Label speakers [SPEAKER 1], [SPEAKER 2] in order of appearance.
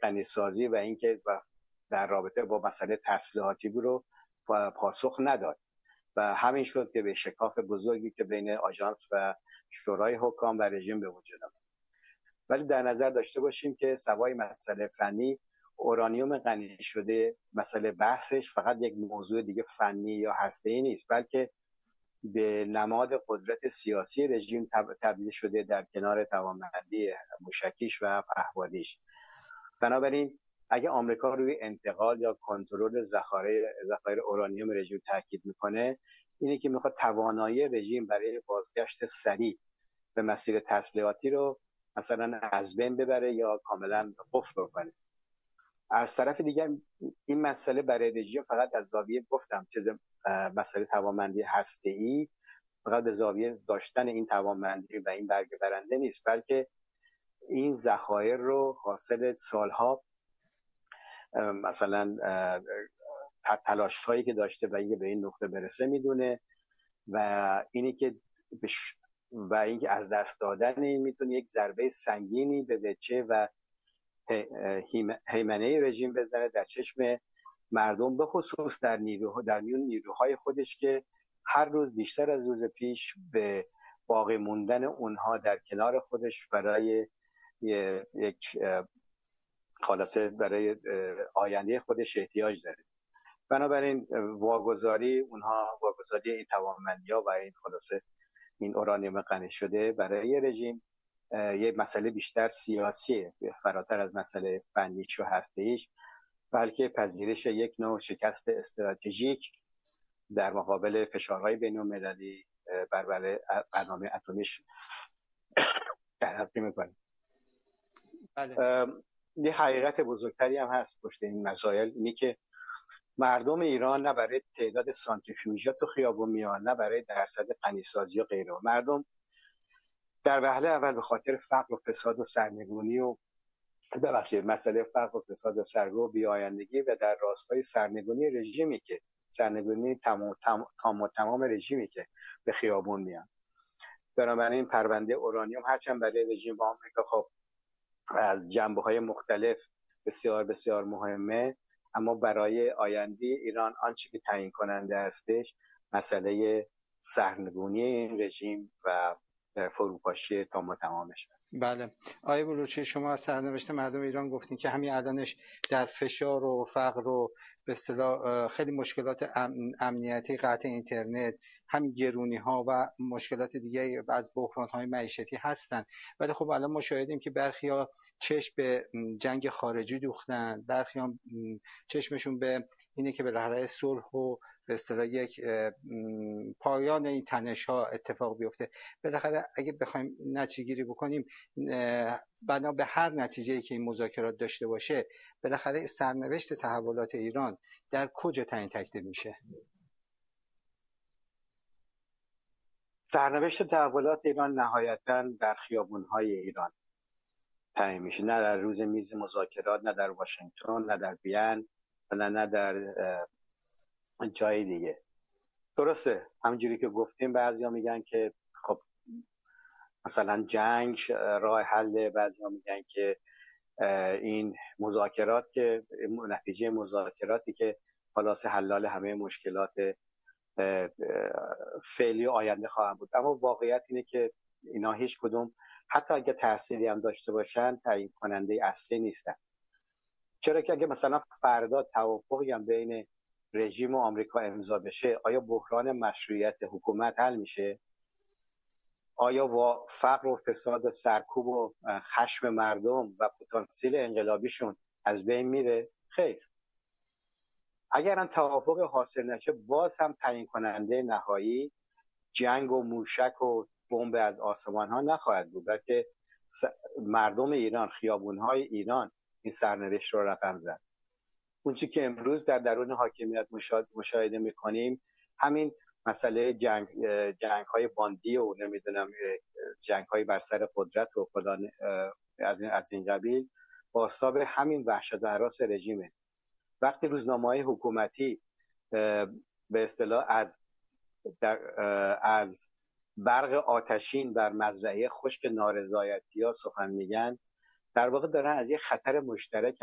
[SPEAKER 1] غنیسازی و اینکه در رابطه با مسئله تسلیحاتی رو پاسخ نداد و همین شد که به شکاف بزرگی که بین آژانس و شورای حکام و رژیم به وجود آمد. ولی در نظر داشته باشیم که سوای مسئله فنی، اورانیوم غنی شده مسئله بحثش فقط یک موضوع دیگه فنی یا هسته‌ای نیست، بلکه به نماد قدرت سیاسی رژیم تبدیل شده در کنار توانمندی موشکیش و پهپادیش. بنابراین اگه آمریکا روی انتقال یا کنترل ذخایر اورانیوم رژیم تاکید میکنه، اینه که میخواد توانایی رژیم برای بازگشت سریع به مسیر تسلیحاتی رو مثلا از بین ببره یا کاملا قفل کنه. از طرف دیگر این مسئله برای رژیم فقط از زاویه گفتم چیز مسئله توانمندی هسته‌ای، فقط به زاویه داشتن این توانمندی و این برگ برنده نیست، بلکه این ذخایر رو حاصل سالها مثلا تلاش هایی که داشته و اینکه به این نقطه برسه میدونه و اینکه از دست دادن این میتونه یک ضربه سنگینی به وجه و هیمنه رژیم بزنه در چشم مردم، به خصوص در میون نیروهای خودش که هر روز بیشتر از روز پیش به باقی موندن اونها در کنار خودش برای یک خلاصه برای آینده خودش احتیاج داره. بنابراین واگذاری این توانمندی‌ها و این خلاصه این اورانیوم غنی شده برای رژیم یک مسئله بیشتر سیاسیه، فراتر از مسئله فنیش و هسته‌ایش، بلکه پذیرش یک نوع شکست استراتژیک در مقابل فشارهای بین‌المللی بر برنامه اتمیش تلقی می‌کنه. یه حقیقت بزرگتری هم هست پشت این مسائل، اینی که مردم ایران نه برای تعداد سانتریفیوژها تو خیابون میان، نه برای درصد غنیسازی و غیره. مردم در وهله اول به خاطر فقر و فساد و سرنگونی و مسئله فقر و فساد و سرگو و بی‌آیندگی و در راستای سرنگونی رژیمی که سرنگونی تمام رژیمی که به خیابون میان. بنابراین پرونده اورانیوم هرچند برای رژیم با آمریکا خب از جنبه‌های مختلف بسیار بسیار مهمه، اما برای آینده ایران آنچه که تعیین کننده هستش مسئله سرنگونی این رژیم و فروپاشی تمامش.
[SPEAKER 2] بله آقای بلوچی، شما از سرنوشت مردم ایران گفتین که همین الانش در فشار و فقر و به اصطلاح خیلی مشکلات امنیتی، قطع اینترنت، همین گرونی ها و مشکلات دیگه از بحران های معیشتی هستن. ولی خب الان ما شاهدیم که برخیا چشم به جنگ خارجی دوختن، برخیا چشمشون به اینه که بالاخره صلح و به اصطلاح یک پایان این تنش ها اتفاق بیفته. بالاخره اگه بخوایم نتیجه گیری بکنیم، بنا به هر نتیجه‌ای که این مذاکرات داشته باشه، بالاخره سرنوشت تحولات ایران در کجا تعیین تکلیف میشه؟
[SPEAKER 1] سرنوشت تحولات ایران نهایتاً در خیابون‌های ایران تعیین میشه، نه در روز میز مذاکرات، نه در واشنگتن، نه در وین، نه در جای دیگه. درسته همونجوری که گفتیم بعضیا میگن که خب مثلا جنگ راه حل، بعضیا میگن که این مذاکرات که نتیجه مذاکراتی که خلاص حلال همه مشکلات فعلی و آینده خواهد بود. اما واقعیت اینه که اینا هیچ کدوم حتی اگه تأثیری هم داشته باشن تعیین کننده اصلی نیستن. چرا که اگه مثلا فردا توافقی هم بین رژیم و آمریکا امضا بشه، آیا بحران مشروعیت حکومت حل میشه؟ آیا فقر و فساد و سرکوب و خشم مردم و پتانسیل انقلابیشون از بین میره؟ خیر. اگر هم توافق حاصل نشه، باز هم تعیین کننده نهایی جنگ و موشک و بمب از آسمان ها نخواهد بود، بلکه مردم ایران، خیابون‌های ایران این سرنوشت رو رقم زد. اون چیزی که امروز در درون حاکمیت مشاهده می‌کنیم، همین مسئله جنگ‌های باندی و نمیدونم جنگ‌های بر سر قدرت و فلان از این قبیل بازتاب همین وحشت و هراس رژیمه. وقتی روزنامه‌های حکومتی به اصطلاح از برق آتشین بر مزرعه خشک نارضایتی‌ها سخن میگن، در واقع دارن از یک خطر مشترک